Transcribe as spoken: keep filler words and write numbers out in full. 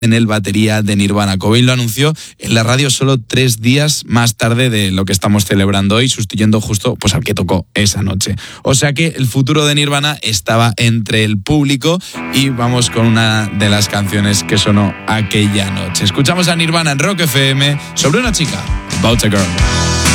en el batería de Nirvana. Cobain lo anunció en la radio solo tres días más tarde de lo que estamos celebrando hoy, sustituyendo justo pues al que tocó esa noche. O sea que el futuro de Nirvana estaba entre el público y vamos con una de las canciones que sonó aquella noche. Escuchamos a Nirvana en Rock F M sobre una chica, About a Girl.